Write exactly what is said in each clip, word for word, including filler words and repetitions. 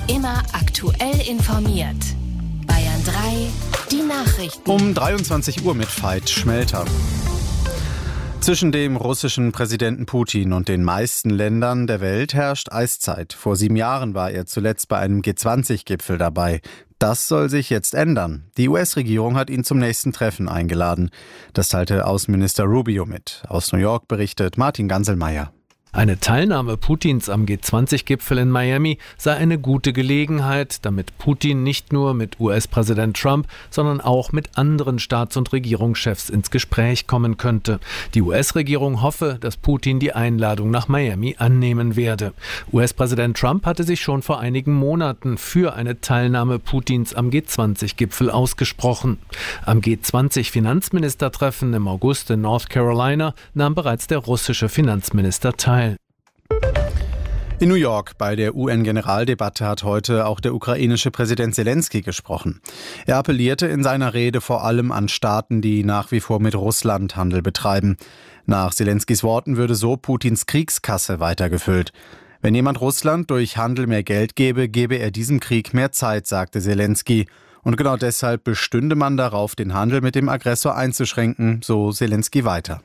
Immer aktuell informiert. Bayern drei, die Nachrichten. Um dreiundzwanzig Uhr mit Veit Schmelter. Zwischen dem russischen Präsidenten Putin und den meisten Ländern der Welt herrscht Eiszeit. Vor sieben Jahren war er zuletzt bei einem G zwanzig Gipfel dabei. Das soll sich jetzt ändern. Die U S-Regierung hat ihn zum nächsten Treffen eingeladen. Das teilte Außenminister Rubio mit. Aus New York berichtet Martin Ganselmeier. Eine Teilnahme Putins am G zwanzig Gipfel in Miami sei eine gute Gelegenheit, damit Putin nicht nur mit U S-Präsident Trump, sondern auch mit anderen Staats- und Regierungschefs ins Gespräch kommen könnte. Die U S-Regierung hoffe, dass Putin die Einladung nach Miami annehmen werde. U S-Präsident Trump hatte sich schon vor einigen Monaten für eine Teilnahme Putins am G zwanzig Gipfel ausgesprochen. Am G zwanzig Finanzministertreffen im August in North Carolina nahm bereits der russische Finanzminister teil. In New York bei der U N-Generaldebatte hat heute auch der ukrainische Präsident Selenskyj gesprochen. Er appellierte in seiner Rede vor allem an Staaten, die nach wie vor mit Russland Handel betreiben. Nach Selenskys Worten würde so Putins Kriegskasse weitergefüllt. Wenn jemand Russland durch Handel mehr Geld gebe, gebe er diesem Krieg mehr Zeit, sagte Selenskyj. Und genau deshalb bestünde man darauf, den Handel mit dem Aggressor einzuschränken, so Selenskyj weiter.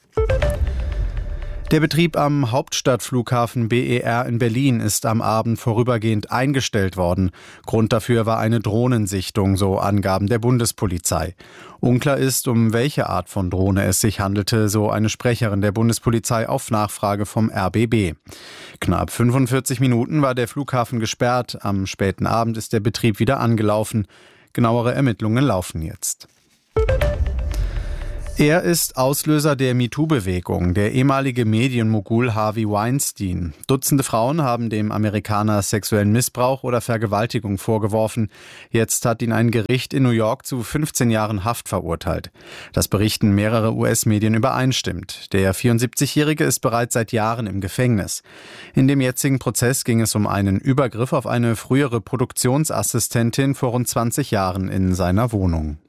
Der Betrieb am Hauptstadtflughafen B E R in Berlin ist am Abend vorübergehend eingestellt worden. Grund dafür war eine Drohnensichtung, so Angaben der Bundespolizei. Unklar ist, um welche Art von Drohne es sich handelte, so eine Sprecherin der Bundespolizei auf Nachfrage vom R B B. Knapp fünfundvierzig Minuten war der Flughafen gesperrt. Am späten Abend ist der Betrieb wieder angelaufen. Genauere Ermittlungen laufen jetzt. Er ist Auslöser der MeToo-Bewegung, der ehemalige Medienmogul Harvey Weinstein. Dutzende Frauen haben dem Amerikaner sexuellen Missbrauch oder Vergewaltigung vorgeworfen. Jetzt hat ihn ein Gericht in New York zu fünfzehn Jahren Haft verurteilt. Das berichten mehrere U S-Medien übereinstimmt. Der vierundsiebzigjährige ist bereits seit Jahren im Gefängnis. In dem jetzigen Prozess ging es um einen Übergriff auf eine frühere Produktionsassistentin vor rund zwanzig Jahren in seiner Wohnung.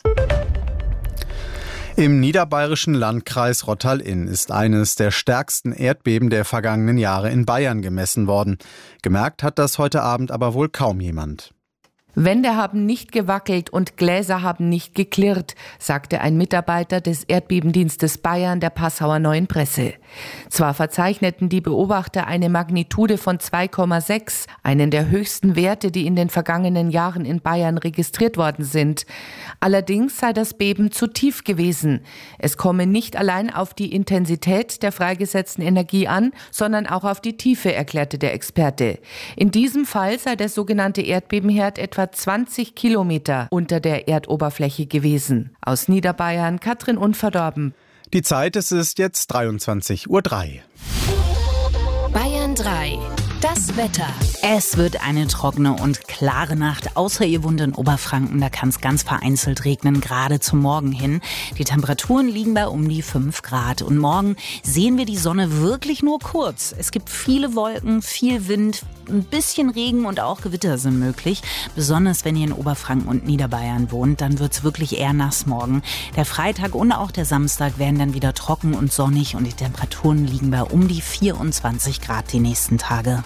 Im niederbayerischen Landkreis Rottal-Inn ist eines der stärksten Erdbeben der vergangenen Jahre in Bayern gemessen worden. Gemerkt hat das heute Abend aber wohl kaum jemand. Wände haben nicht gewackelt und Gläser haben nicht geklirrt, sagte ein Mitarbeiter des Erdbebendienstes Bayern der Passauer Neuen Presse. Zwar verzeichneten die Beobachter eine Magnitude von zwei Komma sechs, einen der höchsten Werte, die in den vergangenen Jahren in Bayern registriert worden sind. Allerdings sei das Beben zu tief gewesen. Es komme nicht allein auf die Intensität der freigesetzten Energie an, sondern auch auf die Tiefe, erklärte der Experte. In diesem Fall sei der sogenannte Erdbebenherd etwa zwanzig Kilometer unter der Erdoberfläche gewesen. Aus Niederbayern, Katrin Unverdorben. Die Zeit, es ist jetzt dreiundzwanzig Uhr drei. Bayern drei. Das Wetter. Es wird eine trockene und klare Nacht, außer ihr wohnt in Oberfranken, da kann es ganz vereinzelt regnen, gerade zum Morgen hin. Die Temperaturen liegen bei um die fünf Grad und morgen sehen wir die Sonne wirklich nur kurz. Es gibt viele Wolken, viel Wind, ein bisschen Regen und auch Gewitter sind möglich. Besonders wenn ihr in Oberfranken und Niederbayern wohnt, dann wird es wirklich eher nass morgen. Der Freitag und auch der Samstag werden dann wieder trocken und sonnig und die Temperaturen liegen bei um die vierundzwanzig Grad die nächsten Tage.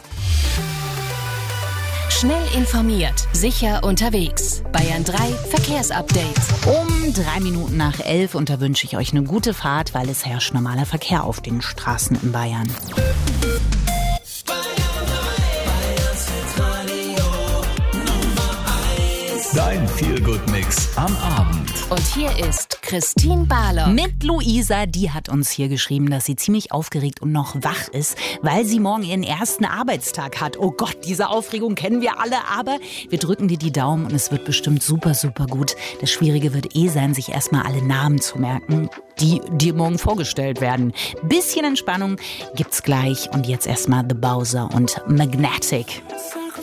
Schnell informiert, sicher unterwegs. Bayern drei Verkehrsupdate. Um drei Minuten nach elf und da wünsche ich euch eine gute Fahrt, weil es herrscht normaler Verkehr auf den Straßen in Bayern. Dein Feel-Good-Mix am Abend. Und hier ist Christine Barlock. Mit Luisa, die hat uns hier geschrieben, dass sie ziemlich aufgeregt und noch wach ist, weil sie morgen ihren ersten Arbeitstag hat. Oh Gott, diese Aufregung kennen wir alle, aber wir drücken dir die Daumen und es wird bestimmt super, super gut. Das Schwierige wird eh sein, sich erstmal alle Namen zu merken, die dir morgen vorgestellt werden. Bisschen Entspannung gibt's gleich und jetzt erstmal The Bowser und Magnetic.